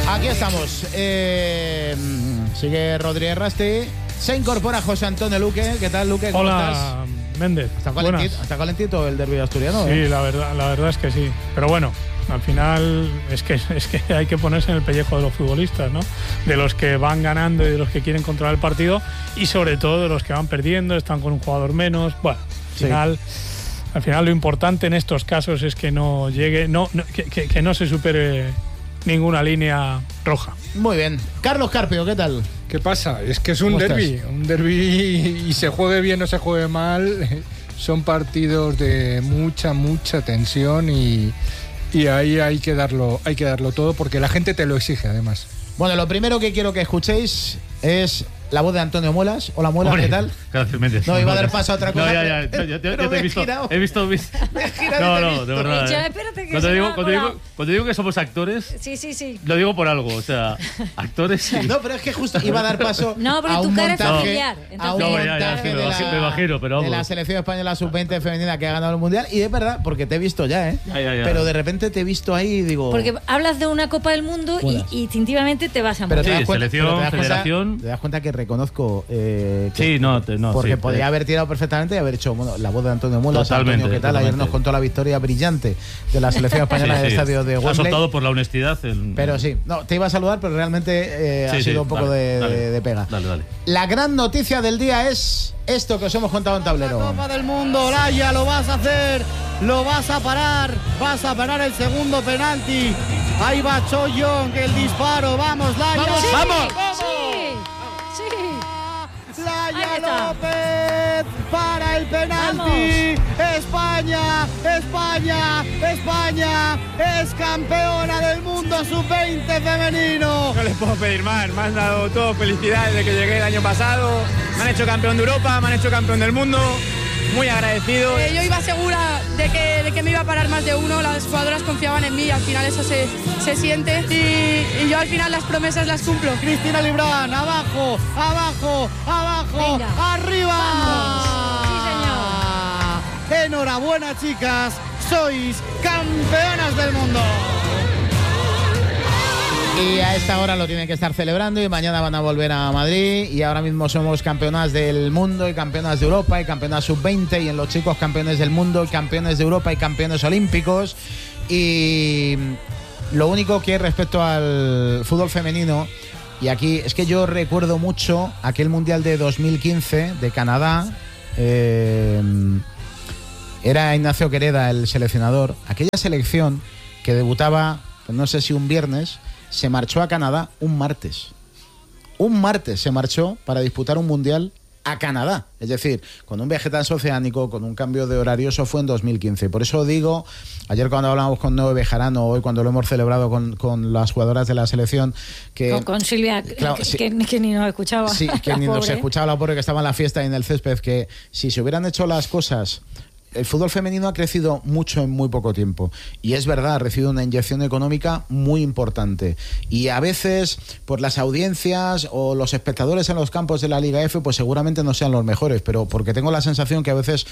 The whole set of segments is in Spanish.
Aquí estamos. Sigue Rodríguez Rasti. Se incorpora José Antonio Luque. ¿Qué tal, Luque? ¿Cómo estás? Hola, Méndez. ¿Está calentito el derbi asturiano? Sí, la verdad es que sí. Pero bueno, al final es que hay que ponerse en el pellejo de los futbolistas, ¿no? De los que van ganando y de los que quieren controlar el partido, y sobre todo de los que van perdiendo, están con un jugador menos. Bueno, al final lo importante en estos casos es que no llegue, que no se supere ninguna línea roja. Muy bien. Carlos Carpio, ¿qué tal? ¿Qué pasa? Es que es un derbi, y se juegue bien o se juegue mal, son partidos de mucha tensión y ahí hay que darlo todo porque la gente te lo exige además. Bueno, lo primero que quiero que escuchéis es la voz de Antonio Muelas. Hola, Muelas, ¿qué tal? Gracias, Méndez. No, iba a dar paso a otra cosa. No, ya te he visto. He visto. Me he girado. No, de verdad. Ya, espérate que cuando digo que somos actores, sí. lo digo por algo. O sea, actores sí. No, pero es que justo iba a dar paso no, porque a un tu cara es montaje, familiar. A un montaje me imagino, pero vamos. de la selección española sub-20 femenina que ha ganado el Mundial. Y es verdad, porque te he visto ya, ¿eh? Ya. Pero de repente te he visto ahí y digo... Porque hablas de una Copa del Mundo y instintivamente te vas a mover. Pero selección, federación... Te das cuenta que reconozco... porque podría haber tirado perfectamente y haber hecho la voz de Antonio Mulas. Totalmente. Antonio, ¿qué tal? Ayer nos contó la victoria brillante de la selección española en el estadio de Wembley. Ha soltado por la honestidad. Pero sí, no, te iba a saludar, pero realmente ha sido un poco de pega. Dale. La gran noticia del día es esto que os hemos contado en tablero. La Copa del Mundo, Olaya, lo vas a hacer, lo vas a parar el segundo penalti. Ahí va Choyón, que el disparo, vamos, Laya. ¡Vamos! Sí. Laya López para el penalti. España es campeona del mundo sub-20 femenino. No les puedo pedir más, me han dado todo felicidades desde que llegué el año pasado, me han hecho campeón de Europa, me han hecho campeón del mundo, muy agradecido. Yo iba segura de que me iba a parar más de uno, las jugadoras confiaban en mí, al final eso se siente y yo al final las promesas las cumplo. Cristina Librán, abajo, venga, arriba. Vamos. Sí, señor. Enhorabuena, chicas, sois campeonas del mundo. Y a esta hora lo tienen que estar celebrando y mañana van a volver a Madrid y ahora mismo somos campeonas del mundo y campeonas de Europa y campeonas sub-20 y en los chicos campeones del mundo y campeones de Europa y campeones olímpicos. Y lo único que respecto al fútbol femenino, y aquí es que yo recuerdo mucho aquel Mundial de 2015 de Canadá, era Ignacio Quereda el seleccionador, aquella selección que debutaba, pues no sé si un viernes, se marchó a Canadá un martes. Un martes se marchó para disputar un mundial a Canadá. Es decir, con un viaje transoceánico, con un cambio de horario, eso fue en 2015. Por eso digo, ayer cuando hablábamos con Noé Bejarano, hoy cuando lo hemos celebrado con las jugadoras de la selección, que... Con Silvia, claro, que ni nos escuchaba. Sí, que ni nos escuchaba la pobre que estaba en la fiesta y en el césped, que si se hubieran hecho las cosas... El fútbol femenino ha crecido mucho en muy poco tiempo y es verdad, ha recibido una inyección económica muy importante y a veces por las audiencias o los espectadores en los campos de la Liga F pues seguramente no sean los mejores, pero porque tengo la sensación que a veces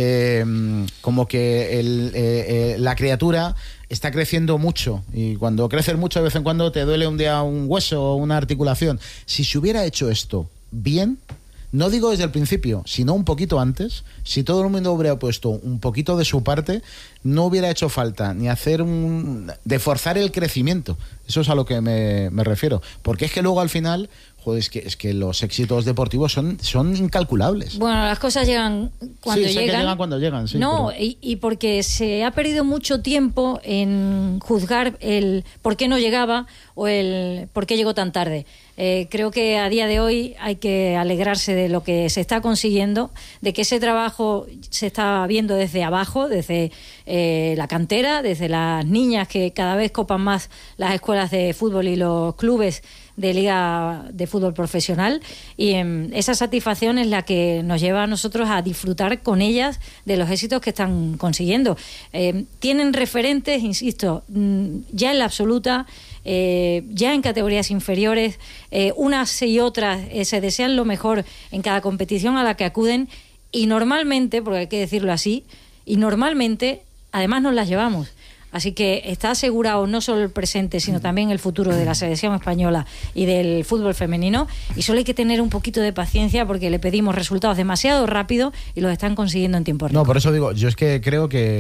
como que la criatura está creciendo mucho y cuando creces mucho de vez en cuando te duele un día un hueso o una articulación. Si se hubiera hecho esto bien, no digo desde el principio, sino un poquito antes, si todo el mundo hubiera puesto un poquito de su parte, no hubiera hecho falta ni hacer de forzar el crecimiento. Eso es a lo que me refiero. Porque es que luego al final, joder, es que los éxitos deportivos son incalculables. Bueno, las cosas llegan cuando llegan. Que llegan cuando llegan, sí. No, pero... y porque se ha perdido mucho tiempo en juzgar el por qué no llegaba o el por qué llegó tan tarde. Creo que a día de hoy hay que alegrarse de lo que se está consiguiendo, de que ese trabajo se está viendo desde abajo, desde la cantera, desde las niñas que cada vez copan más las escuelas de fútbol y los clubes de liga de fútbol profesional, y esa satisfacción es la que nos lleva a nosotros a disfrutar con ellas de los éxitos que están consiguiendo. Tienen referentes, insisto, ya en la absoluta, ya en categorías inferiores, unas y otras se desean lo mejor en cada competición a la que acuden, y normalmente, porque hay que decirlo así, y normalmente además nos las llevamos. Así que está asegurado no solo el presente, sino también el futuro de la selección española y del fútbol femenino. Y solo hay que tener un poquito de paciencia porque le pedimos resultados demasiado rápido y los están consiguiendo en tiempo récord. No, por eso digo, yo es que creo que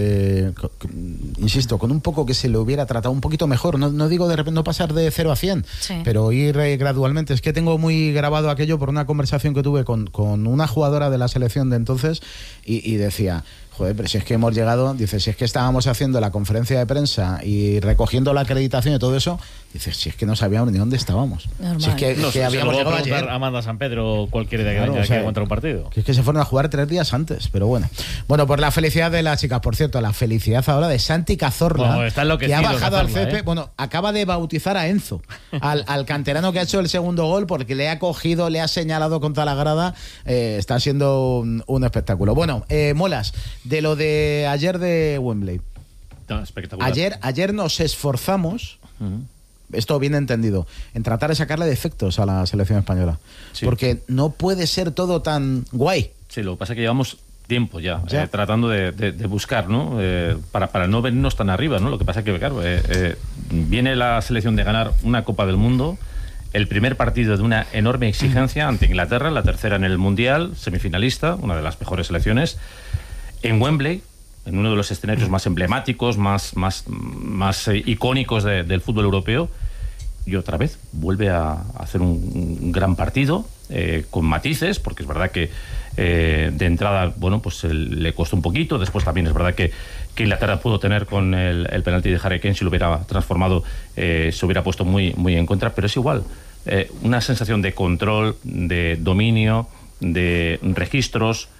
insisto, con un poco que se le hubiera tratado un poquito mejor, no digo de repente no pasar de 0 a 100, pero ir gradualmente. Es que tengo muy grabado aquello por una conversación que tuve con una jugadora de la selección de entonces y decía, joder, pero si es que hemos llegado, dice, si es que estábamos haciendo la conferencia de prensa y recogiendo la acreditación y todo eso, dice, si es que no sabíamos ni dónde estábamos. Normal. Si es que habíamos llegado ayer. Amanda San Pedro cualquier día que venga a contra un partido. Que es que se fueron a jugar 3 días antes, pero bueno. Bueno, por la felicidad de las chicas, por cierto, la felicidad ahora de Santi Cazorla, que ha bajado al césped, bueno, acaba de bautizar a Enzo, al canterano que ha hecho el segundo gol, porque le ha cogido, le ha señalado contra la grada, está siendo un espectáculo. Bueno, Molas, de lo de ayer de Wembley. No, espectacular. Ayer nos esforzamos, esto bien entendido, en tratar de sacarle defectos a la selección española. Sí. Porque no puede ser todo tan guay. Sí, lo que pasa es que llevamos tiempo ya. Tratando de buscar, ¿no? Para no venirnos tan arriba, ¿no? Lo que pasa es que, claro, viene la selección de ganar una Copa del Mundo, el primer partido de una enorme exigencia ante Inglaterra, la tercera en el Mundial, semifinalista, una de las mejores selecciones, en Wembley, en uno de los escenarios más emblemáticos, más icónicos del fútbol europeo, y otra vez vuelve a hacer un gran partido, con matices, porque es verdad que de entrada, bueno, pues le costó un poquito. Después también es verdad que Inglaterra pudo tener con el penalti de Harry Kane, si lo hubiera transformado, se hubiera puesto muy, muy en contra, pero es igual. Una sensación de control, de dominio, de registros,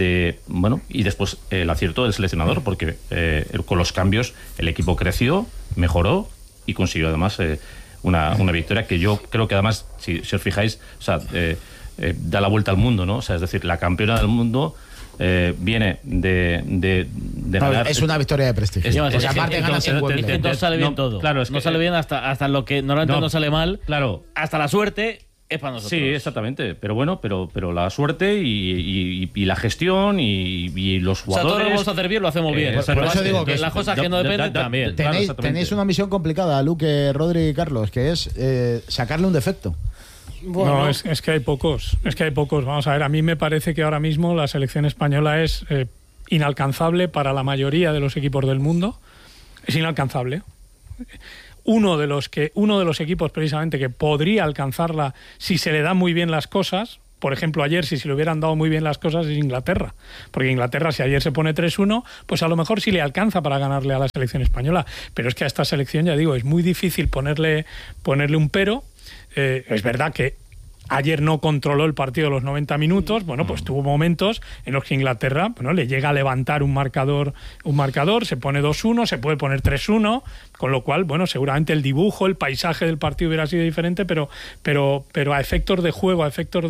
y después el acierto del seleccionador, porque con los cambios el equipo creció, mejoró y consiguió además una victoria que yo creo que además, si os fijáis, o sea, da la vuelta al mundo, ¿no? O sea, es decir, la campeona del mundo viene de ganar. Es una victoria de prestigio. Porque aparte ganas en Wembley. Entonces sale bien todo. Claro, no sale bien hasta lo que normalmente no sale mal. Claro. Hasta la suerte es para nosotros. Sí, exactamente. Pero bueno, pero la suerte y la gestión y los jugadores. O sea, todo lo que vamos a hacer bien lo hacemos bien. Por eso digo que las cosas que no dependen también. Tenéis una misión complicada, Luque, Rodri y Carlos, que es sacarle un defecto. Bueno. No, es que hay pocos. Vamos a ver, a mí me parece que ahora mismo la selección española es inalcanzable para la mayoría de los equipos del mundo. Es inalcanzable. Uno de los equipos precisamente que podría alcanzarla si se le dan muy bien las cosas, por ejemplo ayer, si se le hubieran dado muy bien las cosas, es Inglaterra, porque Inglaterra, si ayer se pone 3-1, pues a lo mejor sí le alcanza para ganarle a la selección española, pero es que a esta selección, ya digo, es muy difícil ponerle un pero. Es verdad que ayer no controló el partido los 90 minutos, bueno, pues tuvo momentos en los que Inglaterra, bueno, le llega a levantar un marcador, se pone 2-1, se puede poner 3-1, con lo cual, bueno, seguramente el dibujo, el paisaje del partido hubiera sido diferente, pero a efectos de juego, a efectos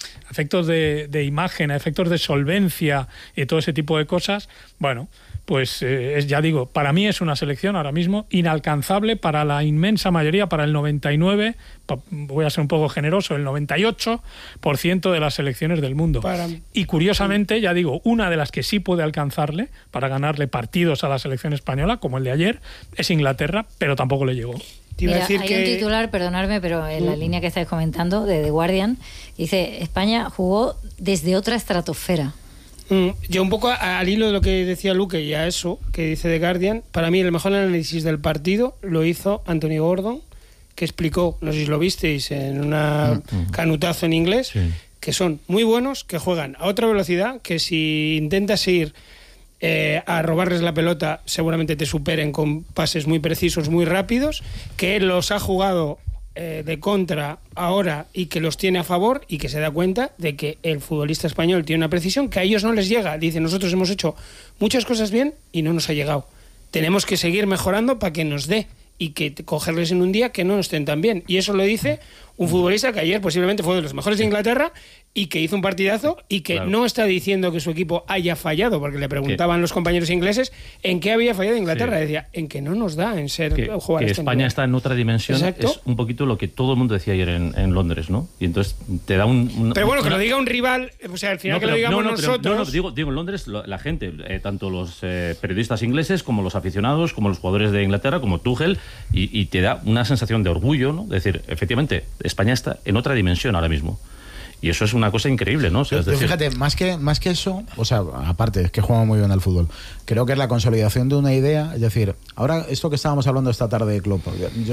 de imagen, a efectos de solvencia y todo ese tipo de cosas, bueno, pues ya digo, para mí es una selección ahora mismo inalcanzable para la inmensa mayoría, para el 99%, voy a ser un poco generoso, el 98% de las selecciones del mundo. Y curiosamente, ya digo, una de las que sí puede alcanzarle para ganarle partidos a la selección española, como el de ayer, es Inglaterra, pero tampoco le llegó. Mira, hay un titular, perdonadme, pero en la línea que estáis comentando, de The Guardian, dice, España jugó desde otra estratosfera. Yo un poco al hilo de lo que decía Luque y a eso que dice The Guardian, para mí el mejor análisis del partido lo hizo Anthony Gordon, que explicó, no sé si lo visteis, en una canutazo en inglés, que son muy buenos, que juegan a otra velocidad, que si intentas ir a robarles la pelota seguramente te superen con pases muy precisos, muy rápidos, que él los ha jugado de contra ahora y que los tiene a favor y que se da cuenta de que el futbolista español tiene una precisión que a ellos no les llega. Dice, nosotros hemos hecho muchas cosas bien y no nos ha llegado. Tenemos que seguir mejorando para que nos dé y que cogerles en un día que no estén tan bien. Y eso lo dice Un futbolista que ayer posiblemente fue de los mejores de Inglaterra y que hizo un partidazo y que no está diciendo que su equipo haya fallado, porque le preguntaban los compañeros ingleses en qué había fallado Inglaterra. Decía, en que no nos da en ser jugar que este España nivel. está en otra dimensión. Exacto. Es un poquito lo que todo el mundo decía ayer en Londres, ¿no? Y entonces te da pero bueno, que lo diga un rival, o sea, al final que lo digamos nosotros... digo en Londres la gente, tanto los periodistas ingleses como los aficionados, como los jugadores de Inglaterra, como Tuchel, y te da una sensación de orgullo, ¿no? Es decir, efectivamente, España está en otra dimensión ahora mismo. Y eso es una cosa increíble, ¿no? O sea, es decir, fíjate, más que eso, o sea, aparte, es que juega muy bien al fútbol, creo que es la consolidación de una idea. Es decir, ahora, esto que estábamos hablando esta tarde de Klopp, yo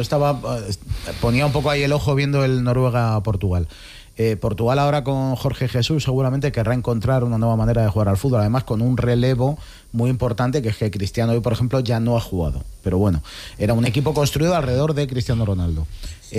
ponía un poco ahí el ojo viendo el Noruega-Portugal. Portugal ahora con Jorge Jesús seguramente querrá encontrar una nueva manera de jugar al fútbol, además con un relevo muy importante, que es que Cristiano hoy, por ejemplo, ya no ha jugado, pero bueno, era un equipo construido alrededor de Cristiano Ronaldo.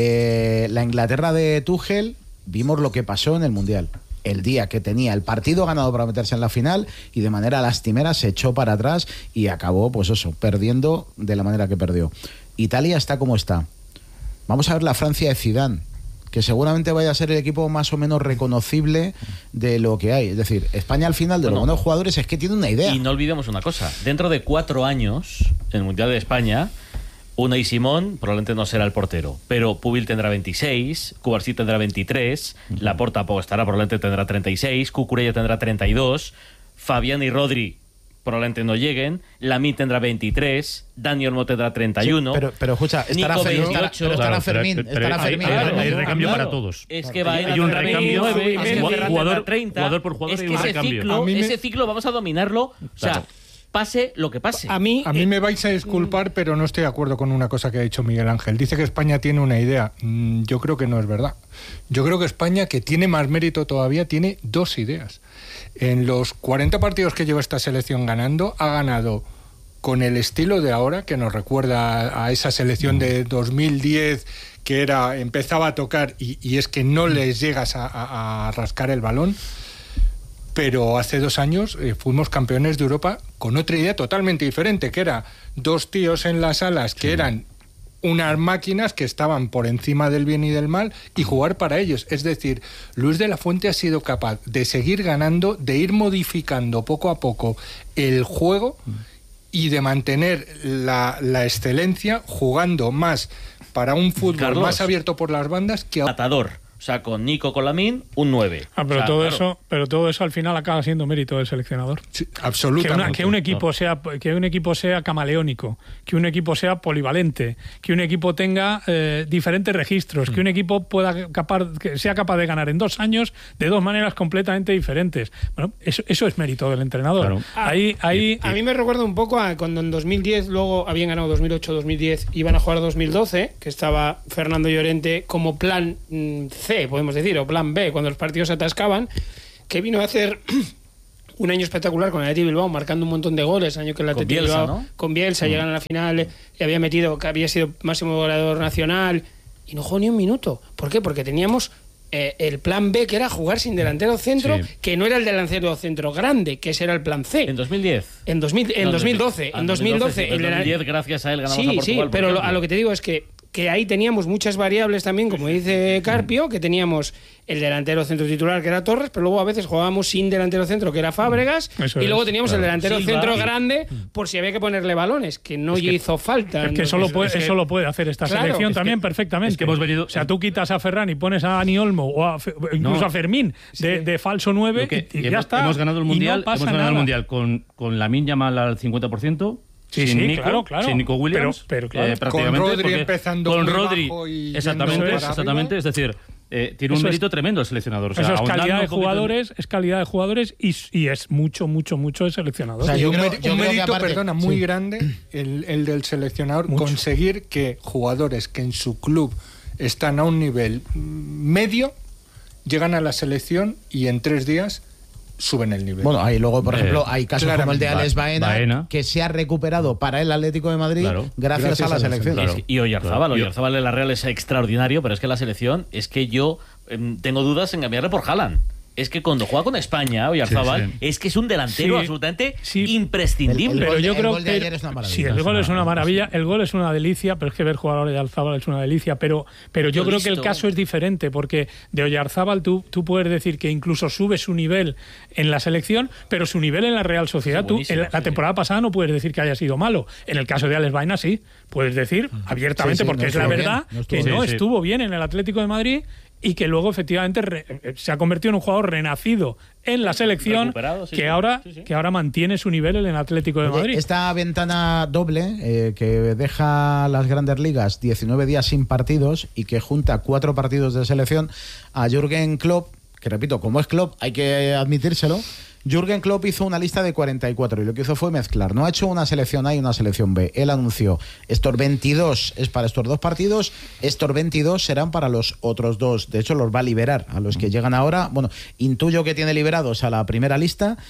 La Inglaterra de Tuchel, vimos lo que pasó en el Mundial. El día que tenía el partido ganado para meterse en la final y de manera lastimera se echó para atrás y acabó, pues eso, perdiendo de la manera que perdió. Italia está como está. Vamos a ver la Francia de Zidane, que seguramente vaya a ser el equipo más o menos reconocible de lo que hay. Es decir, España al final de los buenos jugadores es que tiene una idea. Y no olvidemos una cosa, dentro de 4 años, en el Mundial de España, Unai Simón probablemente no será el portero, pero Pubil tendrá 26, Cubarsí tendrá 23, Laporta estará, probablemente tendrá 36, Cucurella tendrá 32, Fabián y Rodri probablemente no lleguen, Lamine tendrá 23, Dani Olmo tendrá 31. Sí, pero escucha, estará Fermín. Hay recambio para todos. Es que va a ir hay un recambio, jugador por jugador, es hay que un recambio. ese ciclo vamos a dominarlo, o sea, pase lo que pase. A mí me vais a disculpar, pero no estoy de acuerdo con una cosa que ha dicho Miguel Ángel. Dice que España tiene una idea. Yo creo que no es verdad. Yo creo que España, que tiene más mérito todavía, tiene 2 ideas. En los 40 partidos que lleva esta selección ganando, ha ganado con el estilo de ahora, que nos recuerda a esa selección de 2010, que empezaba a tocar y es que no les llegas a rascar el balón. Pero hace 2 años fuimos campeones de Europa con otra idea totalmente diferente, que era 2 tíos en las alas que eran unas máquinas que estaban por encima del bien y del mal y jugar para ellos. Es decir, Luis de la Fuente ha sido capaz de seguir ganando, de ir modificando poco a poco el juego y de mantener la excelencia, jugando más para un fútbol más abierto por las bandas que Matador. O sea, con Nico, con Lamine, un 9. Pero todo eso al final acaba siendo mérito del seleccionador. Sí, absolutamente. Que un equipo sea camaleónico, que un equipo sea polivalente, que un equipo tenga diferentes registros, que un equipo sea capaz de ganar en 2 años de 2 maneras completamente diferentes. Bueno, eso es mérito del entrenador. Claro. A mí me recuerda un poco a cuando en 2010 luego habían ganado 2008, 2010, iban a jugar 2012, que estaba Fernando Llorente como plan C, podemos decir, o plan B, cuando los partidos se atascaban, que vino a hacer un año espectacular con el Athletic Bilbao, marcando un montón de goles, año que el Athletic Bilbao, ¿no? Con Bielsa, llegan a la final, y había metido, que había sido máximo goleador nacional, y no jugó ni un minuto. ¿Por qué? Porque teníamos el plan B, que era jugar sin delantero centro, que no era el delantero centro grande, que ese era el plan C. ¿En 2010? En 2012. En 2012. En 2010, gracias a él, ganamos a Portugal. Sí, pero a lo que te digo es que ahí teníamos muchas variables también, como dice Carpio, que teníamos el delantero centro titular, que era Torres, pero luego a veces jugábamos sin delantero centro, que era Fábregas, y luego teníamos el delantero centro grande, por si había que ponerle balones, que no hizo falta. Es que eso lo puede hacer esta selección también perfectamente. Es que hemos venido, o sea, tú quitas a Ferran y pones a Dani Olmo o incluso a Fermín de falso 9 y ya está. Hemos ganado el Mundial, con Lamine Yamal al 50%. Sin Nico, claro. Sin Nico Williams, pero claro. Con Rodri empezando con muy Rodri, bajo y exactamente, es decir, tiene un mérito tremendo el seleccionador. O sea, eso es calidad de jugadores, y es mucho el seleccionador. O sea, un mérito, muy grande el del seleccionador, conseguir que jugadores que en su club están a un nivel medio llegan a la selección y en 3 días suben el nivel. Bueno, ahí luego, por ejemplo, hay casos como el de Alex Baena, que se ha recuperado para el Atlético de Madrid gracias a la selección. Y Oyarzábal en la Real es extraordinario, pero es que la selección, es que yo tengo dudas en cambiarle por Haaland. es que cuando juega con España, Oyarzábal, es que es un delantero absolutamente imprescindible. Pero yo creo que ayer es una maravilla. Sí, el gol es una maravilla, el gol es una delicia, pero es que ver jugar a Oyarzábal es una delicia. Pero yo creo que el caso es diferente, porque de Oyarzábal tú puedes decir que incluso sube su nivel en la selección, pero su nivel en la Real Sociedad, la temporada pasada no puedes decir que haya sido malo. En el caso de Alex Baena sí, puedes decir abiertamente, porque es la verdad que no estuvo bien en el Atlético de Madrid y que luego efectivamente se ha convertido en un jugador renacido en la selección que ahora mantiene su nivel en el Atlético de Madrid. Esta ventana doble que deja las grandes ligas 19 días sin partidos y que junta 4 partidos de selección a Jürgen Klopp, que repito, como es Klopp hay que admitírselo. Jürgen Klopp hizo una lista de 44 y lo que hizo fue mezclar. No ha hecho una selección A y una selección B. Él anunció, estos 22 es para estos 2 partidos, estos 22 serán para los otros 2. De hecho, los va a liberar a los que llegan ahora. Bueno, intuyo que tiene liberados a la primera lista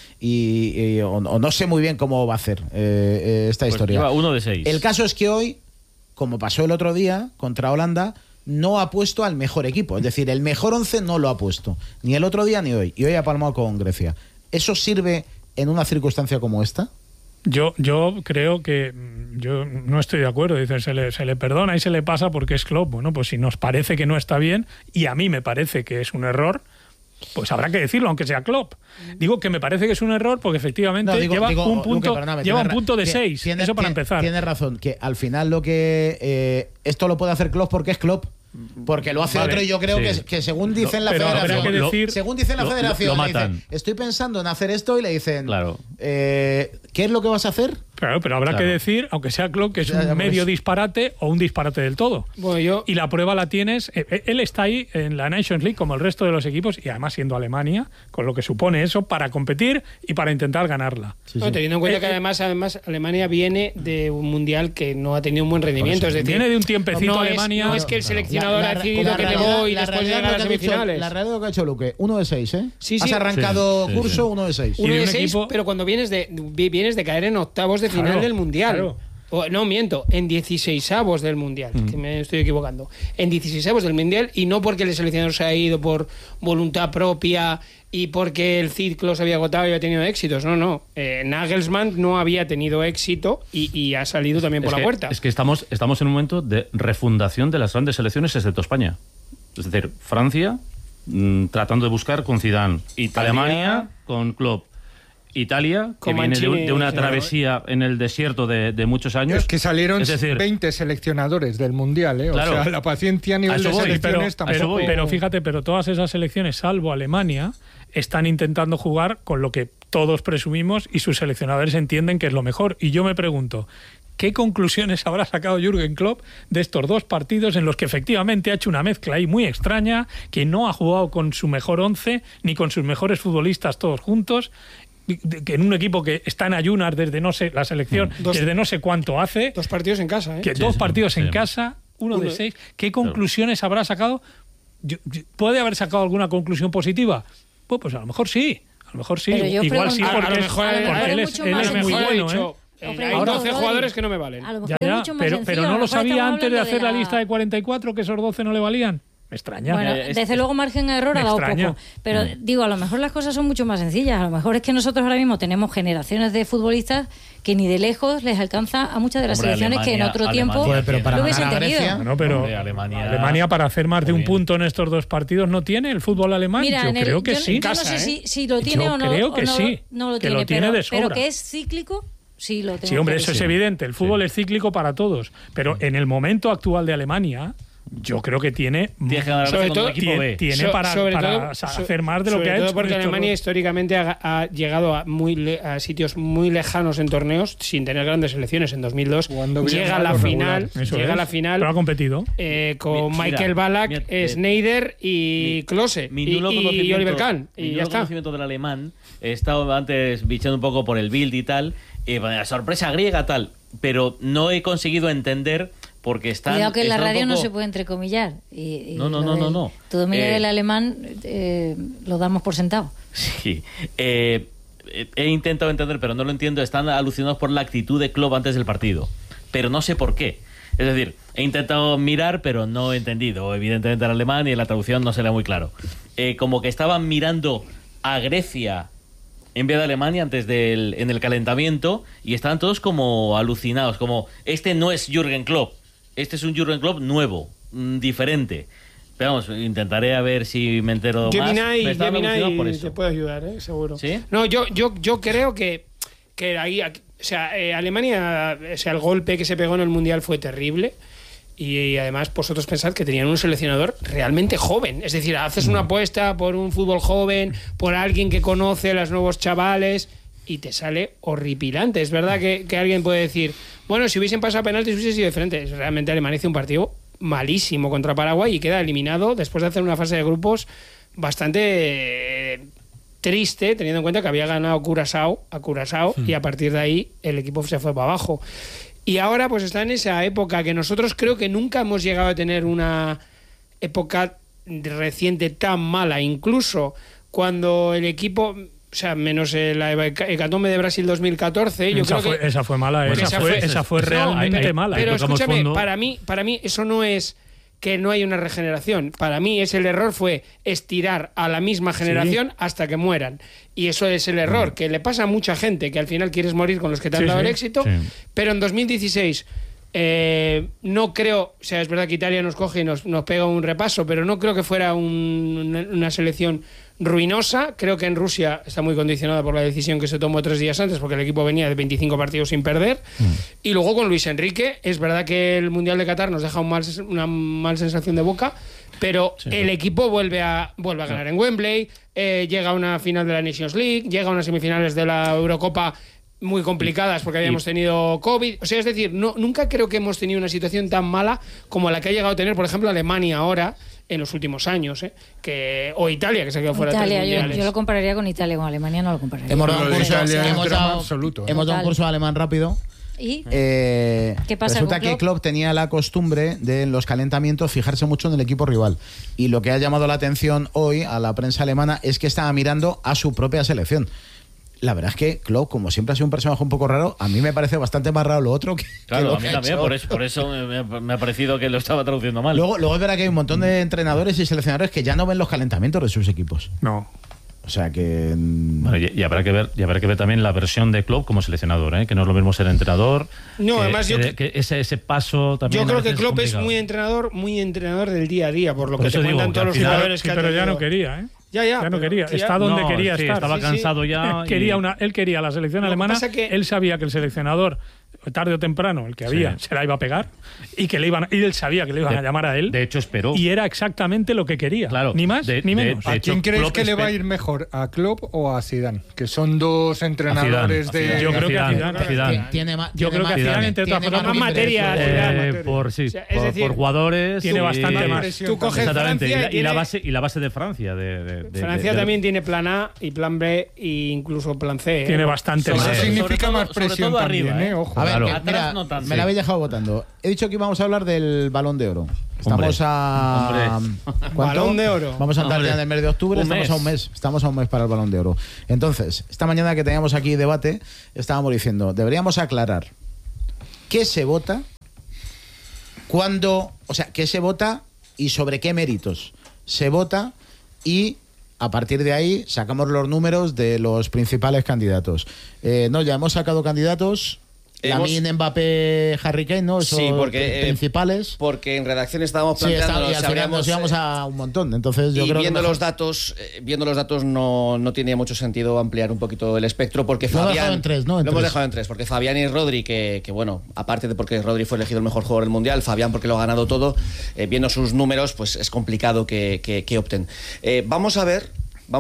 o no sé muy bien cómo va a hacer esta historia. Lleva 1 de 6. El caso es que hoy, como pasó el otro día contra Holanda, no ha puesto al mejor equipo. Es decir, el mejor 11 no lo ha puesto. Ni el otro día ni hoy. Y hoy ha palmado con Grecia. ¿Eso sirve en una circunstancia como esta? Yo creo que yo no estoy de acuerdo. Dicen, se le perdona y se le pasa porque es Klopp. Bueno, pues si nos parece que no está bien, y a mí me parece que es un error, pues habrá que decirlo, aunque sea Klopp. Digo que me parece que es un error porque efectivamente lleva un punto de 6. Eso para empezar. Tienes razón, que al final lo que esto lo puede hacer Klopp porque es Klopp. Porque lo hace otro y yo creo que según dicen la federación, según dicen la federación, lo matan. Dicen, estoy pensando en hacer esto y le dicen, ¿qué es lo que vas a hacer? Claro, pero habrá que decir, aunque sea Klopp, que es un medio disparate o un disparate del todo. Bueno, y la prueba la tienes. Él está ahí en la Nations League como el resto de los equipos y además siendo Alemania, con lo que supone eso para competir y para intentar ganarla. Teniendo en cuenta que además Alemania viene de un mundial que no ha tenido un buen rendimiento. Es decir, viene de un tiempecito Alemania. No es que el seleccionador ha decidido que te voy y después llegar a las semifinales. La realidad lo que ha hecho Luque, 1 de 6, ¿eh? Sí, Has arrancado curso 1 de 6. 1 de 6, pero cuando vienes de caer en octavos de final del Mundial. No, miento, en 16avos del Mundial, que me estoy equivocando. En 16avos del Mundial, y no porque el seleccionador se ha ido por voluntad propia y porque el ciclo se había agotado y había tenido éxitos. No. Nagelsmann no había tenido éxito y ha salido también por la puerta. Es que estamos en un momento de refundación de las grandes selecciones, excepto España. Es decir, Francia tratando de buscar con Zidane, Alemania con Klopp, Italia, que viene de una travesía en el desierto de muchos años. Es que salieron 20 seleccionadores del Mundial, ¿eh? Claro. O sea, la paciencia a nivel de selecciones tampoco... Pero fíjate, todas esas selecciones, salvo Alemania, están intentando jugar con lo que todos presumimos y sus seleccionadores entienden que es lo mejor. Y yo me pregunto, ¿qué conclusiones habrá sacado Jürgen Klopp de estos 2 partidos en los que efectivamente ha hecho una mezcla ahí muy extraña, que no ha jugado con su mejor 11 ni con sus mejores futbolistas todos juntos, que en un equipo que está en ayunas desde no sé la selección desde no sé cuánto hace, 2 partidos en casa, que 2 partidos en casa, 1 de 6? ¿Qué conclusiones habrá sacado? ¿Puede haber sacado alguna conclusión positiva? Pues a lo mejor sí, igual sí, porque él es muy bueno, hay 12 jugadores que no me valen. Pero no lo sabía antes de hacer la lista de 44 que esos 12 no le valían. Me extraña. Bueno, desde luego margen de error ha dado poco. Pero digo, a lo mejor las cosas son mucho más sencillas. A lo mejor es que nosotros ahora mismo tenemos generaciones de futbolistas que ni de lejos les alcanza a muchas de las selecciones que en otro tiempo lo hubiesen tenido. Pero Alemania para hacer más de un punto en estos 2 partidos no tiene el fútbol alemán. Mira, yo creo que sí. Yo no sé si lo tiene o no. Creo que sí. No lo tiene, pero que es cíclico. Sí, hombre, eso es evidente. El fútbol es cíclico para todos. Pero en el momento actual de Alemania, yo creo que tiene para hacer más de lo que ha hecho. Sobre todo porque Alemania históricamente ha llegado a sitios muy lejanos en torneos sin tener grandes selecciones. En 2002 llega a la final. Pero ha competido. Con Michael Ballack, Schneider y Klose y Oliver Kahn. Y ya está. Conocimiento del alemán. He estado antes bichando un poco por el Bild y tal. La sorpresa griega tal. Pero no he conseguido entender... Porque están... Cuidado que en la radio no se puede entrecomillar. No. Tu dominio del alemán lo damos por sentado. Sí. He intentado entender, pero no lo entiendo. Están alucinados por la actitud de Klopp antes del partido. Pero no sé por qué. Es decir, he intentado mirar, pero no he entendido. Evidentemente el alemán y en la traducción no se le da muy claro. Como que estaban mirando a Grecia en vez de Alemania en el calentamiento, y estaban todos como alucinados, como este no es Jürgen Klopp, este es un Jürgen Klopp nuevo, diferente. Pero vamos, intentaré a ver si me entero Gemini, más. Gemini por eso. te puede ayudar, seguro. ¿Sí? No, yo creo que ahí, o sea, Alemania, o sea, el golpe que se pegó en el Mundial fue terrible. Y además vosotros pensad que tenían un seleccionador realmente joven. Es decir, haces una apuesta por un fútbol joven, por alguien que conoce a los nuevos chavales, y te sale horripilante. Es verdad que alguien puede decir, bueno, si hubiesen pasado penaltis hubiese sido diferente. Realmente Alemania hizo un partido malísimo contra Paraguay y queda eliminado después de hacer una fase de grupos bastante triste, teniendo en cuenta que había ganado a Curazao y a partir de ahí el equipo se fue para abajo. Y ahora pues está en esa época que nosotros creo que nunca hemos llegado a tener una época reciente tan mala. Incluso cuando el equipo, o sea, menos la hecatombe de Brasil 2014, yo creo que esa fue mala, esa fue realmente mala. Pero escúchame, para mí eso no es que no hay una regeneración. Para mí el error fue estirar a la misma generación hasta que mueran. Y eso es el error, que le pasa a mucha gente, que al final quieres morir con los que te han dado el éxito. Sí. Pero en 2016 no creo, o sea, es verdad que Italia nos coge y nos pega un repaso, pero no creo que fuera una selección ruinosa. Creo que en Rusia está muy condicionada por la decisión que se tomó 3 días antes, porque el equipo venía de 25 partidos sin perder. Y luego con Luis Enrique, es verdad que el Mundial de Qatar nos deja una mal sensación de boca, pero el equipo vuelve a ganar en Wembley, llega a una final de la Nations League, llega a unas semifinales de la Eurocopa muy complicadas porque habíamos tenido COVID. O sea, es decir, nunca creo que hemos tenido una situación tan mala como la que ha llegado a tener, por ejemplo, Alemania ahora en los últimos años, o Italia, que se ha quedado fuera de 3 mundiales. Yo lo compararía con Italia, con Alemania no lo compararía. Hemos dado un curso alemán rápido. ¿Y qué pasa? Resulta que Klopp tenía la costumbre de en los calentamientos fijarse mucho en el equipo rival, y lo que ha llamado la atención hoy a la prensa alemana es que estaba mirando a su propia selección. La verdad es que Klopp, como siempre ha sido un personaje un poco raro, a mí me parece bastante más raro lo otro que claro, que a mí también, por eso me ha parecido que lo estaba traduciendo mal. Luego es verdad que hay un montón de entrenadores y seleccionadores que ya no ven los calentamientos de sus equipos. No. O sea que... Bueno, y habrá que ver también la versión de Klopp como seleccionador, que no es lo mismo ser entrenador. No, además que ese paso también. Yo creo que Klopp es muy entrenador del día a día, por lo que te cuentan todos los jugadores que ha tenido. Pero ya no quería, Ya no quería. Está donde quería estar. Estaba cansado ya. Él quería la selección alemana. Él sabía que el seleccionador, tarde o temprano, el que había, se la iba a pegar, y él sabía que le iban a llamar a él. De hecho, esperó. Y era exactamente lo que quería. Claro, ni más ni menos. ¿A quién crees que le va a ir mejor? ¿A Klopp o a Zidane? Que son dos entrenadores de... Yo creo que a Zidane. Yo creo que a Zidane, entre otras cosas, más materia. Por jugadores. Tiene bastante más. Tú coges Francia y la base de Francia. Francia también tiene plan A y plan B e incluso plan C. Tiene bastante más. Eso significa más presión también, Ojo. A ver, Claro. mira, me la habéis dejado votando. He dicho que íbamos a hablar del Balón de Oro. Estamos a... Balón de Oro. Vamos a entrar ya en el mes de octubre. Estamos a un mes para el Balón de Oro. Entonces, esta mañana que teníamos aquí debate, estábamos diciendo, deberíamos aclarar qué se vota, cuándo, o sea, qué se vota y sobre qué méritos se vota, y a partir de ahí sacamos los números de los principales candidatos. Ya hemos sacado candidatos. Lamine, Mbappé, Harry Kane, ¿no? Esos principales. Porque en redacción estábamos planteando, y al final nos íbamos a un montón. Entonces yo creo viendo los datos, no tiene mucho sentido ampliar un poquito el espectro, porque Fabián... Lo hemos dejado en 3, porque Fabián y Rodri, que bueno, aparte de porque Rodri fue elegido el mejor jugador del Mundial, Fabián porque lo ha ganado todo, viendo sus números, pues es complicado que opten. Vamos a ver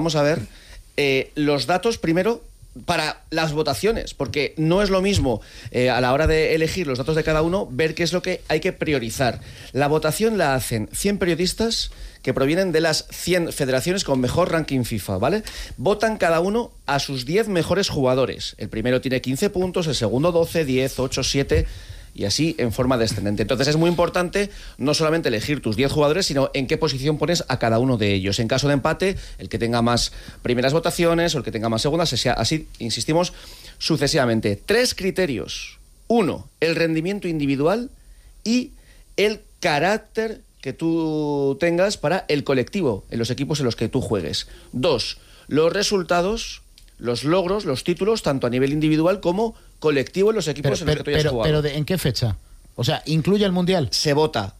los datos primero para las votaciones, porque no es lo mismo a la hora de elegir los datos de cada uno, ver qué es lo que hay que priorizar. La votación la hacen 100 periodistas que provienen de las 100 federaciones con mejor ranking FIFA, ¿vale? Votan cada uno a sus 10 mejores jugadores. El primero tiene 15 puntos, el segundo 12, 10, 8, 7... y así en forma descendente. Entonces es muy importante no solamente elegir tus 10 jugadores, sino en qué posición pones a cada uno de ellos. En caso de empate, el que tenga más primeras votaciones o el que tenga más segundas, así, insistimos, sucesivamente. 3 criterios. 1, el rendimiento individual y el carácter que tú tengas para el colectivo en los equipos en los que tú juegues. 2, los resultados, los logros, los títulos, tanto a nivel individual como colectivo en los equipos en los que tú hayas jugado. Pero ¿en qué fecha? O sea, ¿incluye el Mundial? Se vota.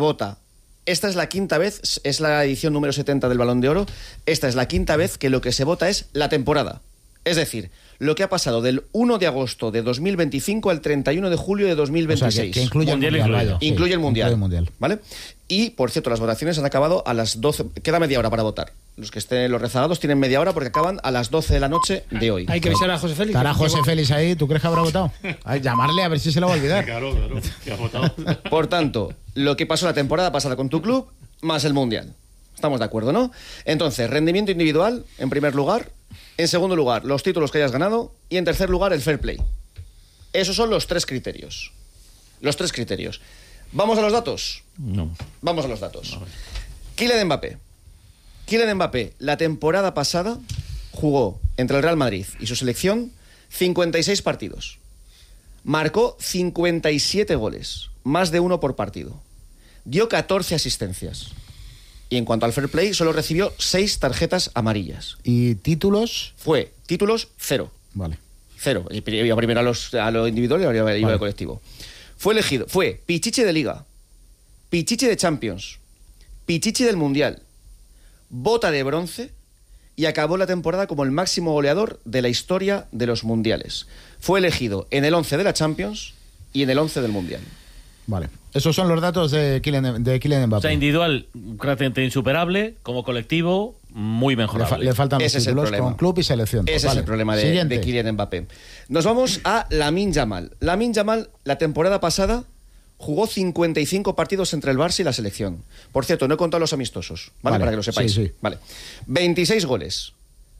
Esta es la quinta vez, es la edición número 70 del Balón de Oro. Esta es la quinta vez que lo que se vota es la temporada. Es decir, lo que ha pasado del 1 de agosto de 2025 al 31 de julio de 2026. O sea, que incluye Mundial el Mundial. Incluye el Mundial. Incluye el Mundial. ¿Vale? Y, por cierto, las votaciones han acabado a las 12. Queda media hora para votar. Los rezagados tienen media hora porque acaban a las 12 de la noche de hoy. Hay que avisar a José Félix. ¿Estará José Félix ahí? ¿Tú crees que habrá votado? Ay, llamarle a ver si se lo va a olvidar. Claro, que ha votado. Por tanto, lo que pasó la temporada pasada con tu club, más el Mundial. Estamos de acuerdo, ¿no? Entonces, rendimiento individual, en primer lugar. En segundo lugar, los títulos que hayas ganado. Y en tercer lugar, el fair play. Esos son los 3 criterios. Los 3 criterios. ¿Vamos a los datos? No. Vamos a los datos. Kylian Mbappé. Kylian Mbappé, la temporada pasada, jugó entre el Real Madrid y su selección 56 partidos. Marcó 57 goles, más de 1 por partido. Dio 14 asistencias. Y en cuanto al fair play, solo recibió 6 tarjetas amarillas. ¿Y títulos? Fue títulos 0. Vale. 0. Iba primero a lo individual y ahora iba al colectivo. Fue Pichichi de Liga, Pichichi de Champions, Pichichi del Mundial, bota de bronce y acabó la temporada como el máximo goleador de la historia de los mundiales. Fue elegido en el 11 de la Champions y en el 11 del Mundial. Vale. Esos son los datos de Kylian Mbappé. O sea, individual, prácticamente insuperable, como colectivo, muy mejorable. Le faltan los títulos con club y selección. Ese es el problema de Kylian Mbappé. Nos vamos a Lamine Yamal. Lamine Yamal, la temporada pasada, jugó 55 partidos entre el Barça y la selección. Por cierto, no he contado los amistosos, ¿vale? Para que lo sepáis. Sí. Vale. 26 goles,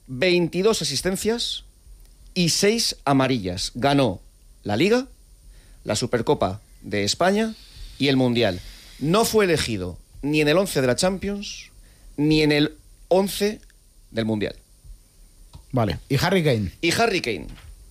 22 asistencias y 6 amarillas. Ganó la Liga, la Supercopa de España y el Mundial. No fue elegido ni en el 11 de la Champions ni en el 11 del Mundial. Vale. ¿Y Harry Kane? Y Harry Kane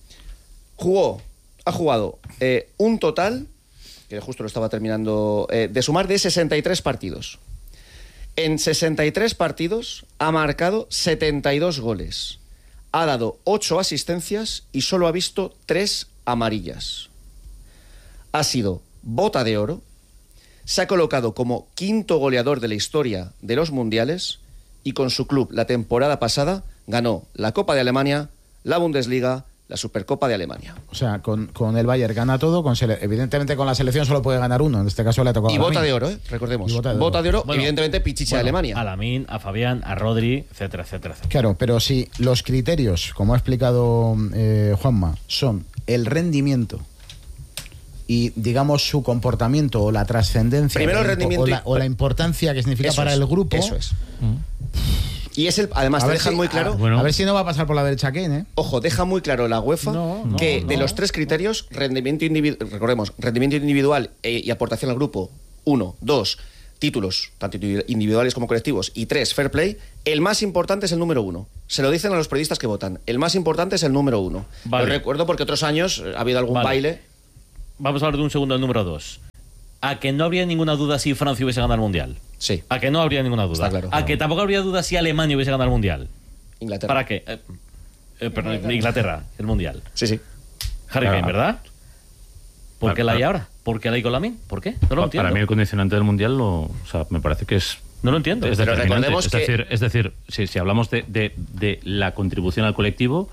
ha jugado un total, que justo lo estaba terminando de sumar, de 63 partidos. En 63 partidos ha marcado 72 goles. Ha dado 8 asistencias y solo ha visto 3 amarillas. Ha sido bota de oro, se ha colocado como 5º goleador de la historia de los mundiales y con su club la temporada pasada ganó la Copa de Alemania, la Bundesliga, la Supercopa de Alemania. O sea, con el Bayern gana todo, evidentemente con la selección solo puede ganar uno, en este caso le ha tocado y a bota de oro, recordemos. Bota de oro, bueno, evidentemente Pichichi de Alemania. A Lamine, a Fabián, a Rodri, etcétera, etcétera, etcétera. Claro, pero si los criterios, como ha explicado Juanma, son el rendimiento y, digamos, su comportamiento o la trascendencia primero el rendimiento o la importancia que significa para el grupo. Eso es. Y es además te dejan muy claro. A ver si no va a pasar por la derecha Kane, ¿eh? Ojo, deja muy claro la UEFA que de los 3 criterios, rendimiento individual, recordemos, rendimiento individual y aportación al grupo, 1, 2, títulos, tanto individuales como colectivos, y 3, fair play, el más importante es el número 1. Se lo dicen a los periodistas que votan. El más importante es el número 1. Vale. Lo recuerdo porque otros años ha habido algún baile. Vamos a hablar de un segundo del número 2. ¿A que no habría ninguna duda si Francia hubiese ganado el Mundial? Sí. ¿A que no habría ninguna duda? Está claro. ¿A que tampoco habría duda si Alemania hubiese ganado el Mundial? Inglaterra. ¿Para qué? Perdón, Inglaterra, el Mundial. Sí. Harry Kane, ¿verdad? ¿Por qué la hay ahora? ¿Por qué la hay con Lamine? ¿Por qué? No lo entiendo. Para mí el condicionante del Mundial me parece que es... No lo entiendo. Es determinante. Es decir, si hablamos de la contribución al colectivo,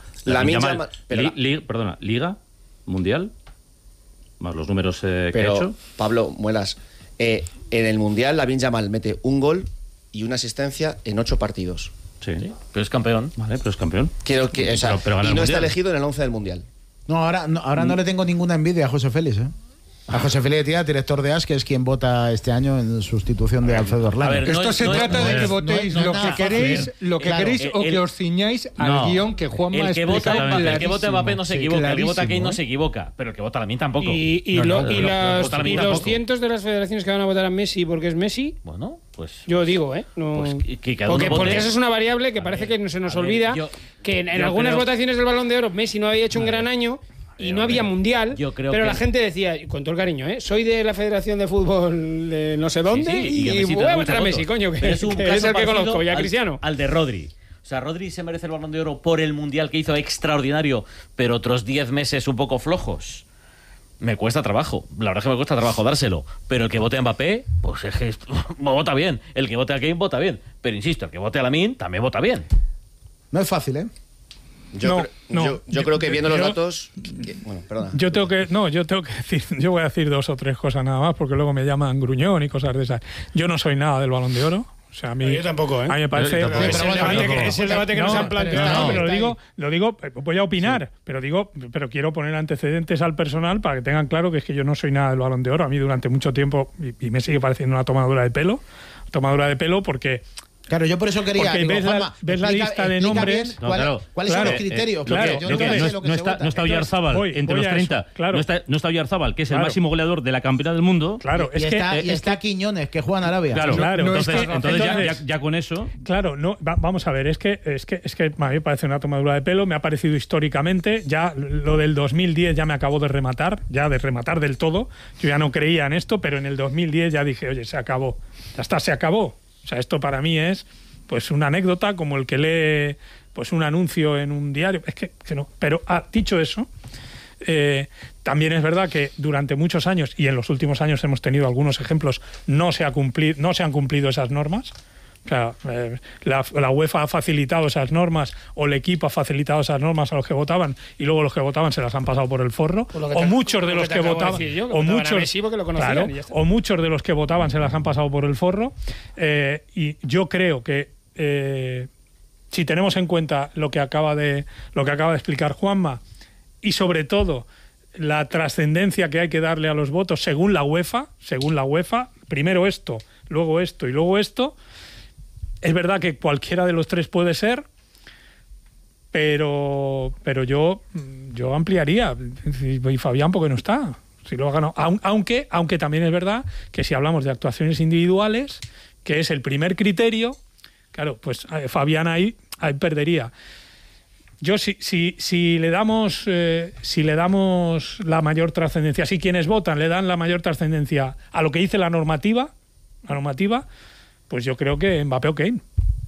Liga, Mundial, más los números que ha hecho. Pablo, muelas. En el Mundial, Lamine Yamal mete un gol y una asistencia en 8 partidos. Sí, pero es campeón. Vale, pero es campeón. Quiero que, pero y no está elegido en el 11 del Mundial. No, ahora no le tengo ninguna envidia a José Félix, ¿eh? A José Félix Tía, director de AS, que es quien vota este año en sustitución de Alfredo Orlando. Esto se trata de que votéis lo que queréis, o que os ciñáis al guión que Juanma ha explicado. El que vota Mbappé no se equivoca, el que vota Kane no se equivoca, pero el que vota Lamine tampoco. Y los cientos de las federaciones que van a votar a Messi porque es Messi, bueno, pues yo digo, no, pues porque esa es una variable que parece que se nos olvida, que en algunas votaciones del Balón de Oro Messi no había hecho un gran año y no había mundial, pero la gente decía, con todo el cariño, soy de la Federación de Fútbol de no sé dónde y voy a votar a Messi, coño, que es el que conozco, y a Cristiano. Al de Rodri. O sea, Rodri se merece el Balón de Oro por el Mundial que hizo extraordinario, pero otros 10 meses un poco flojos. Me cuesta trabajo, la verdad es que me cuesta trabajo dárselo, pero el que vote a Mbappé, pues es que vota bien, el que vote a Kane vota bien, pero insisto, el que vote a Lamine también vota bien. No es fácil, ¿eh? Yo creo que viendo los datos... Bueno, perdona. Yo tengo que decir, yo voy a decir 2 o 3 cosas nada más, porque luego me llaman gruñón y cosas de esas. Yo no soy nada del Balón de Oro. O sea, a mí, yo tampoco, ¿eh? A mí me parece... Es el debate que nos han planteado. No, pero lo digo, voy a opinar, pero quiero poner antecedentes al personal para que tengan claro que es que yo no soy nada del Balón de Oro. A mí durante mucho tiempo, y me sigue pareciendo una tomadura de pelo porque... Claro, yo por eso quería... Porque ves la lista de nombres... ¿Cuáles son los criterios? No está Oyarzábal entre los 30. Claro. No está Oyarzábal, que es el máximo goleador de la campeonato del mundo. Claro, y está Quiñones, que juega en Arabia. Claro. Entonces ya con eso... Claro, vamos a ver, es que a mí me parece una tomadura de pelo, me ha parecido históricamente, ya lo del 2010 ya me acabó de rematar del todo. Yo ya no creía en esto, pero en el 2010 ya dije, oye, se acabó. Ya está, se acabó. O sea, esto para mí es pues una anécdota como el que lee pues un anuncio en un diario. Es que no. Pero dicho eso, también es verdad que durante muchos años, y en los últimos años hemos tenido algunos ejemplos, no se han cumplido esas normas. O sea, la UEFA ha facilitado esas normas, o el equipo ha facilitado esas normas a los que votaban, y luego los que votaban se las han pasado por el forro, o muchos de los que votaban, o muchos de los que votaban se las han pasado por el forro. Y yo creo que si tenemos en cuenta lo que acaba de explicar Juanma, y sobre todo la trascendencia que hay que darle a los votos según la UEFA, primero esto, luego esto y luego esto. Es verdad que cualquiera de los 3 puede ser, pero yo ampliaría. Y Fabián, ¿por qué no está? Si lo ha ganado. Aunque también es verdad que si hablamos de actuaciones individuales, que es el primer criterio, claro, pues Fabián ahí perdería. Yo si le damos la mayor trascendencia, si quienes votan le dan la mayor trascendencia a lo que dice la normativa, pues yo creo que Mbappé o Kane.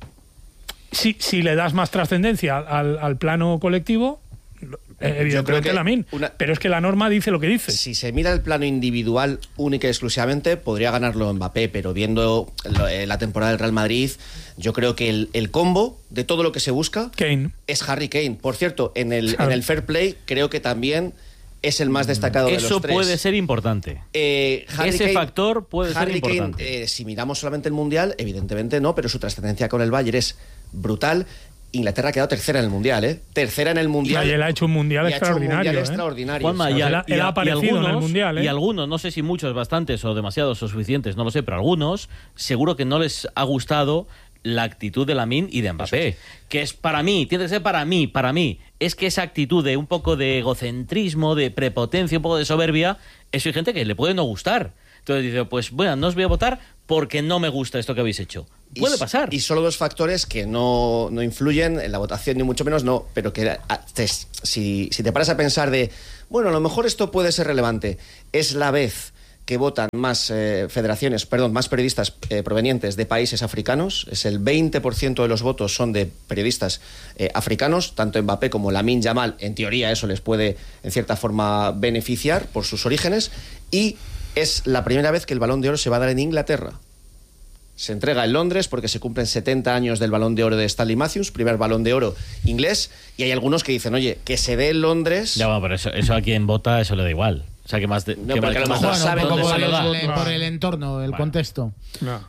Si le das más trascendencia al plano colectivo, evidentemente Lamine. Pero es que la norma dice lo que dice. Si se mira el plano individual única y exclusivamente, podría ganarlo Mbappé, pero viendo la temporada del Real Madrid, yo creo que el combo de todo lo que se busca Kane es Harry Kane. Por cierto, en el Fair Play creo que también es el más destacado de los 3. Eso puede ser importante. Factor puede ser importante. Kane, si miramos solamente el Mundial, evidentemente no, pero su trascendencia con el Bayern es brutal. Inglaterra ha quedado tercera en el Mundial, Tercera en el Mundial. Y él ha hecho un Mundial extraordinario. Juanma, él ha aparecido en el Mundial. Y algunos, no sé si muchos, bastantes o demasiados o suficientes, no lo sé, pero algunos seguro que no les ha gustado la actitud de Lamine y de Mbappé, que es para mí, tiene que ser para mí, es que esa actitud de un poco de egocentrismo, de prepotencia, un poco de soberbia, eso hay gente que le puede no gustar. Entonces dice, pues bueno, no os voy a votar porque no me gusta esto que habéis hecho. Puede pasar. Y solo 2 factores que no influyen en la votación, ni mucho menos no, pero que si te paras a pensar bueno, a lo mejor esto puede ser relevante, es la vez que votan más más periodistas provenientes de países africanos. Es el 20% de los votos son de periodistas africanos, tanto Mbappé como Lamine Yamal. En teoría eso les puede, en cierta forma, beneficiar por sus orígenes. Y es la primera vez que el Balón de Oro se va a dar en Inglaterra. Se entrega en Londres porque se cumplen 70 años del Balón de Oro de Stanley Matthews, primer Balón de Oro inglés, y hay algunos que dicen, oye, que se dé en Londres... Ya, bueno, pero eso a quien vota, eso le da igual. O sea, que más de... No, porque a lo mejor saben como dónde se lo da. Por el entorno, el contexto. No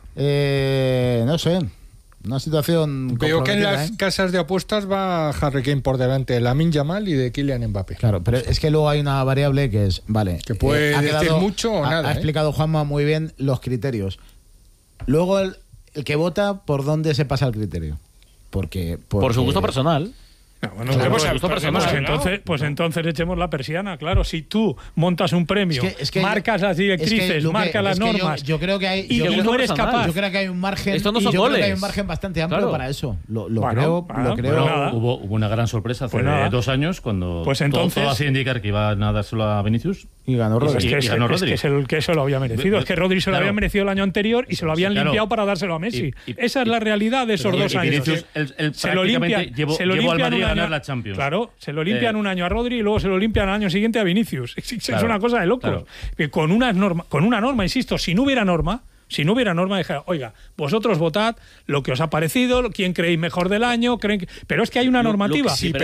sé. Una situación... Veo que en las casas de apuestas va Harry Kane por delante de Lamine Yamal y de Kylian Mbappé. Claro, pero es que luego hay una variable que es... Vale. Que puede decir mucho o nada. Ha explicado Juanma muy bien los criterios. Luego el que vota, ¿por dónde se pasa el criterio? Porque por su gusto personal. Pues entonces echemos la persiana, claro. Si tú montas un premio, marcas las directrices, marcas las normas, yo creo que hay, y no eres capaz. Yo creo que hay un margen. Esto no son goles. Creo que hay un margen bastante amplio para eso. Lo creo. Hubo una gran sorpresa hace 2 años cuando todo hacía indicar que iba a dárselo a Vinicius y ganó Rodri. Que eso lo había merecido. Es que Rodri se lo había merecido el año anterior y se lo habían limpiado para dárselo a Messi. Esa es la realidad de esos 2 años. Se lo limpian. Llevó al Madrid a ganar la Champions. Claro, se lo limpian un año a Rodri y luego se lo limpian al año siguiente a Vinicius. Es una cosa de locos. Con una norma, insisto, si no hubiera norma, dijera, oiga, vosotros votad lo que os ha parecido, quién creéis mejor del año, pero es que hay una normativa. Si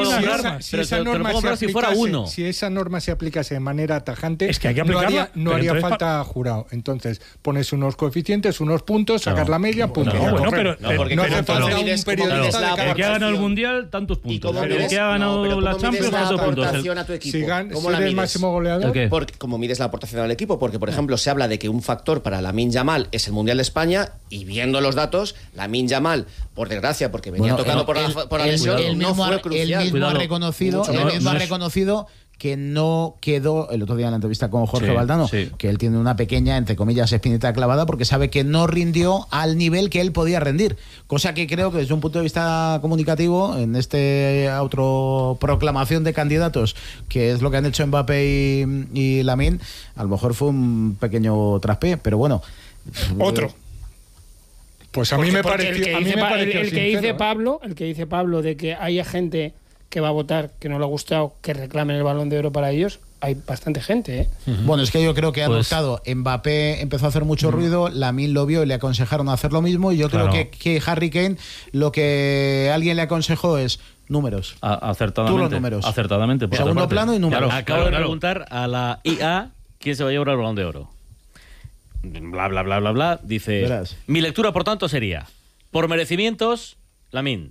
esa norma se aplicase de manera tajante, es que hay que aplicarla, no haría falta jurado. Entonces, pones unos coeficientes, unos puntos, sacas la media, punto. No hace falta un periodista. El que ha ganado el Mundial, tantos puntos. El que ha ganado la Champions, tantos puntos. Si eres máximo goleador. ¿Cómo mides la aportación al equipo? Porque, por ejemplo, se habla de que un factor para Lamine Yamal es el Mundial de España, y viendo los datos, Lamine Yamal, por desgracia, porque venía tocando por la lesión, no fue crucial. Él mismo ha reconocido que no quedó, el otro día en la entrevista con Jorge Valdano, que él tiene una pequeña, entre comillas, espinita clavada porque sabe que no rindió al nivel que él podía rendir, cosa que creo que desde un punto de vista comunicativo, en este autoproclamación de candidatos, que es lo que han hecho Mbappé y Lamine, a lo mejor fue un pequeño traspié, pero bueno. Otro. Pues a mí me pareció el que dice Pablo de que haya gente que va a votar que no le ha gustado que reclamen el Balón de Oro para ellos, hay bastante gente, ¿eh? Bueno, es que yo creo que han optado. Mbappé empezó a hacer mucho ruido, Lamine lo vio y le aconsejaron hacer lo mismo, y yo creo que Harry Kane, lo que alguien le aconsejó es números. Acertadamente. Tú los números. Acertadamente. Segundo plano y números. Acabo de preguntar a la IA quién se va a llevar el Balón de Oro. Bla, bla, bla, bla, bla. Dice, mi lectura, por tanto, sería, por merecimientos, Lamine.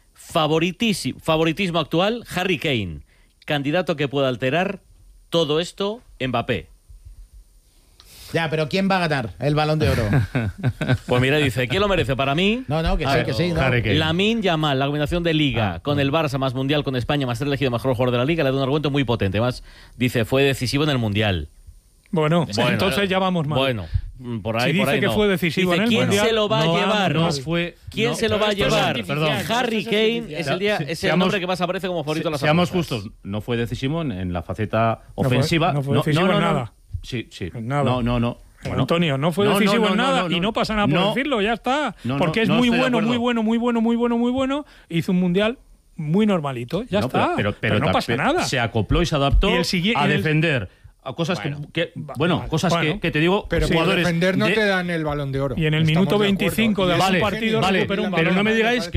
Favoritismo actual, Harry Kane. Candidato que pueda alterar todo esto, Mbappé. Ya, pero ¿quién va a ganar el Balón de Oro? Pues mira, dice, ¿quién lo merece? Para mí, que sí. No. Lamine Yamal, la combinación de Liga con el Barça más Mundial con España más ser elegido mejor jugador de la Liga, le da un argumento muy potente. Además, dice, fue decisivo en el Mundial. Bueno, entonces ya vamos mal. Bueno, por ahí, si dice que fue decisivo en el ¿quién Mundial? ¿Quién se lo va a llevar? ¿Quién se lo va a llevar? Perdón. Harry Kane es el nombre que más aparece como favorito de las Seamos justos, no fue decisivo en la faceta ofensiva. No fue decisivo en nada. Sí. Nada. No. Bueno, Antonio, no fue decisivo en nada y no pasa nada por decirlo, ya está. Porque es muy bueno. Hizo un Mundial muy normalito, ya está. Pero no pasa nada. Se acopló y se adaptó a defender. A cosas que te digo, pero jugadores por defender no te dan el Balón de Oro. Y en el minuto 25 de algún partido recuperó un balón. Pero no me digáis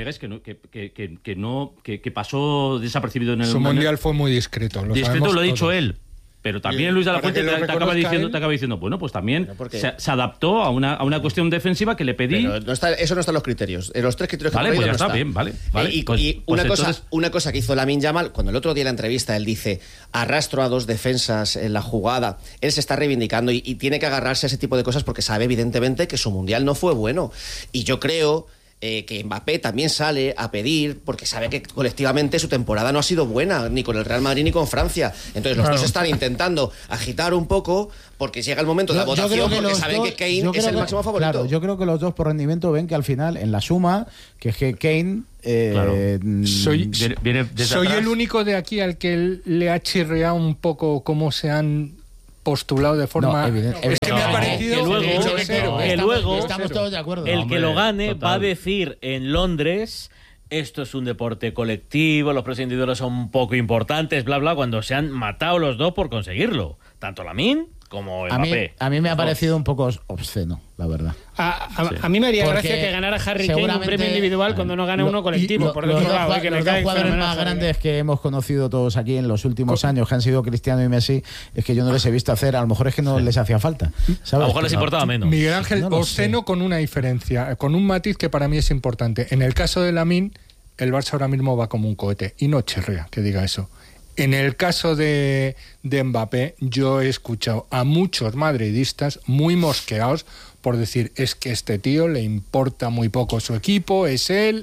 que pasó desapercibido en el Su Mundial fue muy discreto. Lo ha dicho él. Pero también Luis de la Fuente te acaba diciendo, bueno, pues también se adaptó a una cuestión defensiva que le pedí. Pero eso no está en los criterios. En los 3 criterios que pues ya no está bien, vale. Una cosa que hizo Lamine Yamal, cuando el otro día en la entrevista él dice, arrastro a 2 defensas en la jugada, él se está reivindicando y tiene que agarrarse a ese tipo de cosas porque sabe evidentemente que su Mundial no fue bueno. Y yo creo que Mbappé también sale a pedir porque sabe que colectivamente su temporada no ha sido buena ni con el Real Madrid ni con Francia, entonces los dos están intentando agitar un poco porque llega el momento de la votación porque saben que Kane es el máximo favorito. Claro, yo creo que los dos por rendimiento ven que al final en la suma que Kane soy el único de aquí al que le ha chirreado un poco cómo se han postulado de forma es que me ha parecido que luego estamos todos de acuerdo. El que lo gane va a decir en Londres, esto es un deporte colectivo, los precios individuales son poco importantes, bla bla, cuando se han matado los dos por conseguirlo, tanto Lamine como Mbappé. A mí me ha parecido un poco obsceno, la verdad. A mí me haría gracia que ganara Harry Kane un premio individual cuando no gane uno colectivo. Los dos jugadores más grandes que hemos conocido todos aquí en los últimos años, que han sido Cristiano y Messi, es que yo no les he visto hacer, a lo mejor es que no les hacía falta, ¿sabes? A lo mejor les importaba menos. Miguel Ángel, obsceno con una diferencia, con un matiz que para mí es importante. En el caso de Lamine, el Barça ahora mismo va como un cohete y no chirrea que diga eso. En el caso de Mbappé, yo he escuchado a muchos madridistas muy mosqueados por decir, es que este tío le importa muy poco su equipo, es él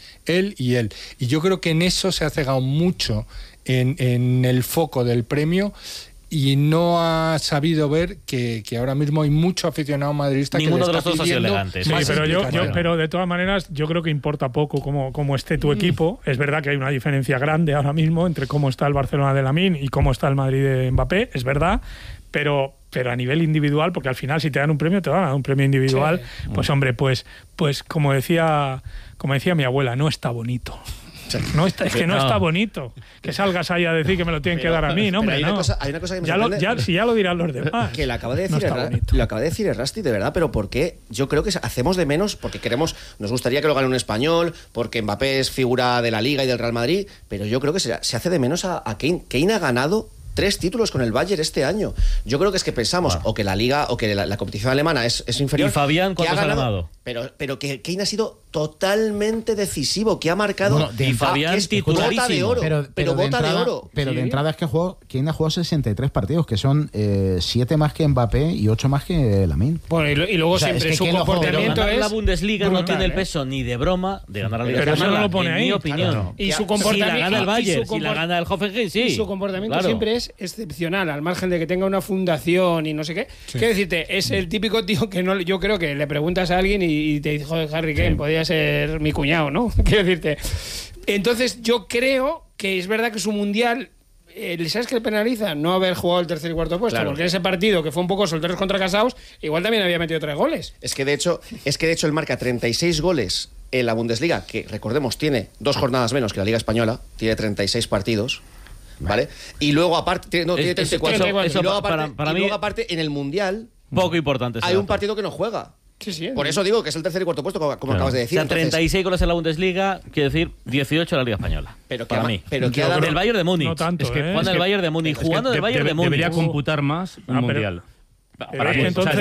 y él. Y yo creo que en eso se ha cegado mucho en el foco del premio, y no ha sabido ver que ahora mismo hay mucho aficionado madridista que le está de los dos ha sido elegante. Sí, pero de todas maneras yo creo que importa poco cómo esté tu equipo. Es verdad que hay una diferencia grande ahora mismo entre cómo está el Barcelona de Lamine y cómo está el Madrid de Mbappé, es verdad, pero a nivel individual, porque al final si te dan un premio, te van a dar un premio individual, sí. Pues hombre, pues como decía mi abuela, no está bonito. No está, es que no está bonito que salgas ahí a decir que me lo tienen que dar a mí, no, hombre, hay una cosa que me sorprende. Si ya lo dirán los demás. Que lo acaba de decir Errasti, de verdad, pero ¿por qué? Yo creo que hacemos de menos porque nos gustaría que lo gane un español, porque Mbappé es figura de la Liga y del Real Madrid, pero yo creo que se hace de menos a Kane. Kane ha ganado 3 títulos con el Bayern este año. Yo creo que es que pensamos o que la Liga o que la competición alemana es inferior. ¿Y Fabián cuántos ha ganado? Pero que Kane ha sido totalmente decisivo, que ha marcado y Fabián es titularísimo. Bota de oro, pero bota de oro. Pero de entrada es que Kane ha jugado 63 partidos, que son 7 más que Mbappé y 8 más que Lamine. Bueno, y luego siempre su comportamiento es la Bundesliga brutal, no tiene el peso ni de broma de ganar la Liga. Pero eso no lo pone ahí, en mi opinión. Claro. Y su comportamiento, si la gana el Bayern, si la gana el Hoffenheim, sí. Y su comportamiento siempre es excepcional, al margen de que tenga una fundación y no sé qué. Sí. Quiero decirte, es el típico tío que no, yo creo que le preguntas a alguien y te dice, joder, Harry Kane, podría ser mi cuñado, ¿no? Quiero decirte. Entonces, yo creo que es verdad que su mundial, ¿sabes qué le penaliza? No haber jugado el tercer y cuarto puesto, claro. Porque en ese partido, que fue un poco solteros contra casados, igual también había metido 3 goles. Es que de hecho él marca 36 goles en la Bundesliga, que recordemos tiene 2 jornadas menos que la Liga Española, tiene 36 partidos. ¿Vale? Y luego aparte tiene 34. Y luego aparte en el Mundial poco importante hay un partido que no juega. Sí, por eso digo que es el tercer y cuarto puesto, como acabas de decir. O sea, 36 goles en la Bundesliga, quiere decir 18 en la Liga Española. Pero para mí. Pero que en el Bayern de Múnich. No tanto, es que jugando en el Bayern de Múnich, jugando en el Bayern de Múnich. Debería computar más un mundial. Para mí, entonces,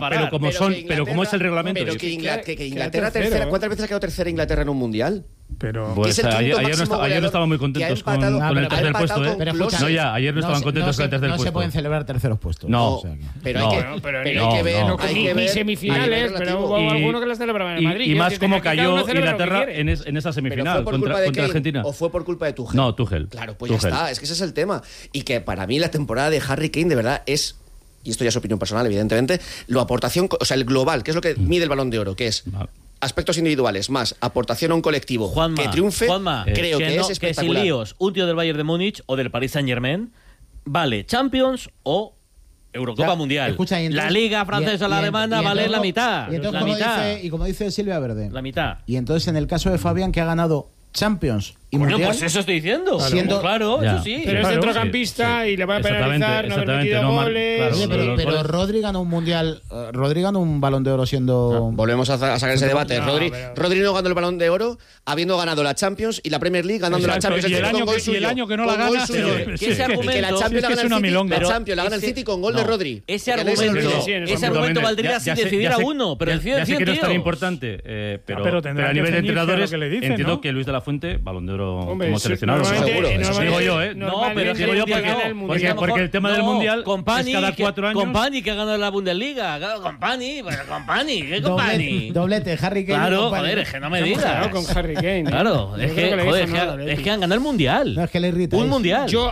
pero como es el reglamento. Pero que Inglaterra tercera, ¿cuántas veces ha quedado tercera Inglaterra en un mundial? Pero pues ayer no estaban muy contentos con el tercer puesto, ¿eh? No, ya, ayer no estaban contentos con el tercer puesto. No se pueden celebrar terceros puestos. No. Pero hay que ver, ni semifinales, pero hubo alguno que las celebraban en Madrid. Y más como cayó Inglaterra en esa semifinal contra Argentina. ¿O fue por culpa de Tuchel? No, Tuchel. Claro, pues ya está, es que ese es el tema. Y que para mí la temporada de Harry Kane de verdad es, y esto ya es opinión personal, evidentemente, la aportación, o sea, el global, que es lo que mide el Balón de Oro, que es aspectos individuales más aportación a un colectivo que triunfe, creo que es espectacular. Que sin líos, un tío del Bayern de Múnich o del Paris Saint-Germain vale Champions o Eurocopa Mundial. Escucha, entonces, la Liga francesa o la alemana vale la mitad. Y como dice Silvia Verde, la mitad. Y entonces en el caso de Fabián, que ha ganado Champions y Mundial, pues eso estoy diciendo. Claro, eso sí. Pero es centrocampista y le va a penalizar no haber metido goles. Pero Rodri ganó un Mundial, Rodri ganó un Balón de Oro siendo... Volvemos a sacar ese debate. Rodri no ganó el Balón de Oro habiendo ganado la Champions y la Premier League ganando la Champions. Y el año que no la gana... Que la Champions la gana el City, la Champions la gana el City con gol de Rodri. Ese argumento valdría si decidiera uno, pero ya sé que no es tan importante, pero a nivel de entrenadores entiendo que Luis de la Fuente, Balón de Oro como seleccionado. Seguro. Digo yo, ¿eh? No, pero digo yo porque el tema del Mundial es cada 4 años. Company que ha ganado la Bundesliga. Company, ¿qué Company? Doblete, Harry Kane. Claro, joder, es que no me digas. Con Harry Kane. Claro, es que han ganado el Mundial. No, es que le irrita. Un Mundial. Yo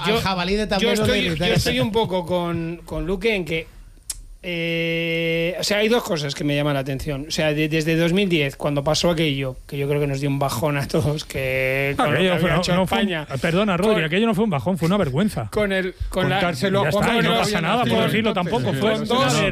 estoy estoy un poco con Luque en que o sea, hay 2 cosas que me llaman la atención. O sea, desde 2010, cuando pasó aquello, que yo creo que nos dio un bajón a todos, que con aquello España. Perdona, Rodri, aquello no fue un bajón, fue una vergüenza. No pasa nada por decirlo tampoco. Fue